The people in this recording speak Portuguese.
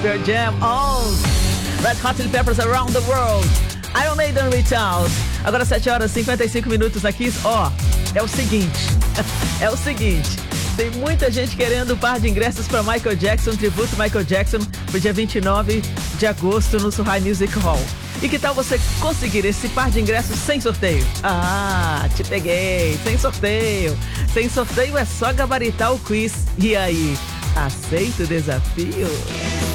Pearl Jam on Red Hot Chili Peppers Around the World, Iron Maiden Reach Out. Agora 7 horas e 55 minutos aqui. É o seguinte, tem muita gente querendo um par de ingressos para Michael Jackson, tributo Michael Jackson, pro dia 29 de agosto no Suhai Music Hall. E que tal você conseguir esse par de ingressos sem sorteio? Te peguei, sem sorteio. Sem sorteio é só gabaritar o quiz. E aí, aceita o desafio?